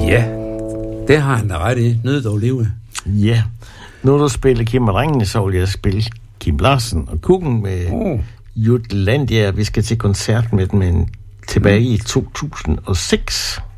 Ja, det har han da ret i. Nød dog livet. Ja. Nu du spiller Kim og drengene, så vil jeg spille Kim Larsen og Kukken med Jutlandia. Vi skal til koncert med dem tilbage i 2006.